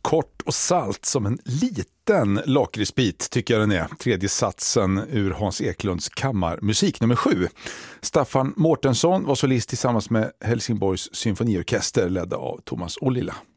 kort och salt som en liten lakritsbit tycker jag den är. Tredje satsen ur Hans Eklunds kammarmusik nummer 7. Staffan Mårtensson var solist tillsammans med Helsingborgs symfoniorkester ledda av Thomas Ollila.